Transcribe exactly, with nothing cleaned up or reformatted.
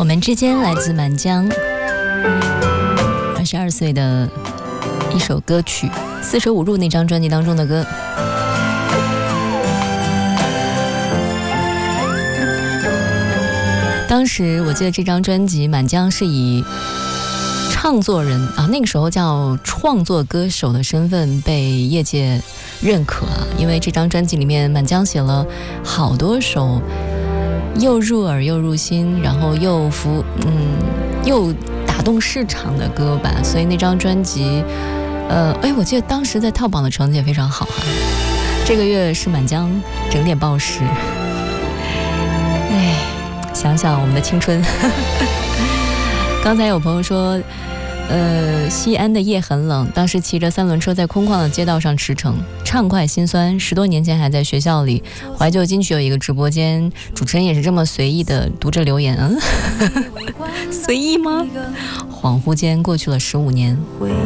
我们之间来自满江，二十二岁的一首歌曲，四舍五入那张专辑当中的歌。当时我记得这张专辑满江是以唱作人啊，那个时候叫创作歌手的身份被业界认可啊，因为这张专辑里面满江写了好多首又入耳又入心，然后又服嗯又打动市场的歌吧，所以那张专辑呃哎我记得当时在套榜的成绩也非常好哈、啊。这个月是满江整点报时，哎，想想我们的青春。刚才有朋友说呃，西安的夜很冷，当时骑着三轮车在空旷的街道上驰骋，畅快心酸。十多年前还在学校里怀旧金曲有一个直播间，主持人也是这么随意的读着留言，嗯，随意吗？恍惚间过去了十五年。